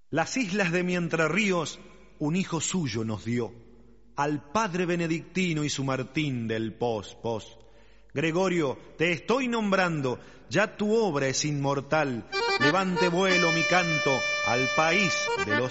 Las islas de Mientre Ríos un hijo suyo nos dio, al padre benedictino y su Martín del Pos. Gregorio, te estoy nombrando, ya tu obra es inmortal. Levante vuelo mi canto al país de los